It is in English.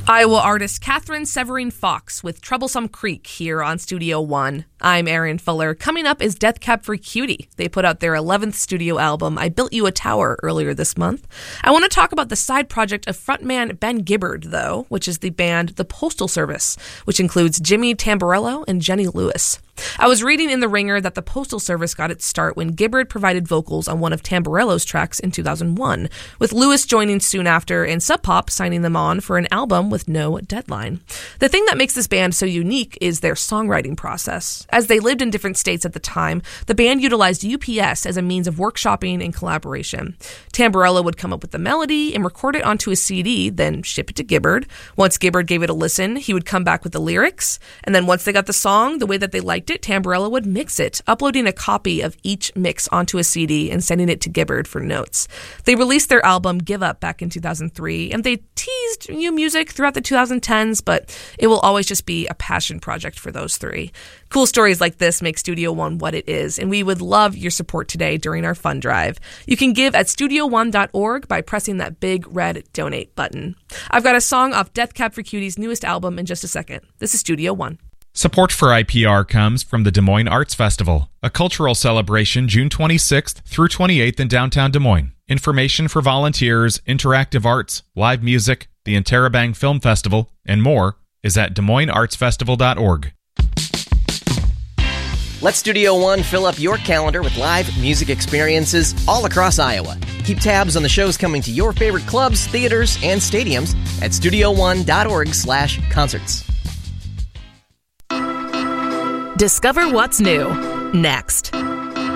Iowa artist Catherine Severine Fox with Troublesome Creek here on Studio One. I'm Aaron Fuller. Coming up is Death Cab for Cutie. They put out their 11th studio album, I Built You a Tower, earlier this month. I want to talk about the side project of frontman Ben Gibbard, though, which is the band The Postal Service, which includes Jimmy Tamborello and Jenny Lewis. I was reading in The Ringer that the Postal Service got its start when Gibbard provided vocals on one of Tamborello's tracks in 2001, with Lewis joining soon after and Sub Pop signing them on for an album with no deadline. The thing that makes this band so unique is their songwriting process. As they lived in different states at the time, the band utilized UPS as a means of workshopping and collaboration. Tamborello would come up with the melody and record it onto a CD, then ship it to Gibbard. Once Gibbard gave it a listen, he would come back with the lyrics, and then once they got the song the way that they liked it, Tamborello would mix it, uploading a copy of each mix onto a CD and sending it to Gibbard for notes. They released their album Give Up back in 2003, and they teased new music throughout the 2010s, but it will always just be a passion project for those three. Cool stories like this make Studio One what it is, and we would love your support today during our fund drive. You can give at studio1.org by pressing that big red donate button. I've got a song off Death Cab for Cutie's newest album in just a second. This is Studio One. Support for IPR comes from the Des Moines Arts Festival, a cultural celebration June 26th through 28th in downtown Des Moines. Information for volunteers, interactive arts, live music, the Interrobang Film Festival, and more is at DesMoinesArtsFestival.org. Let Studio One fill up your calendar with live music experiences all across Iowa. Keep tabs on the shows coming to your favorite clubs, theaters, and stadiums at StudioOne.org/concerts. Discover what's new next.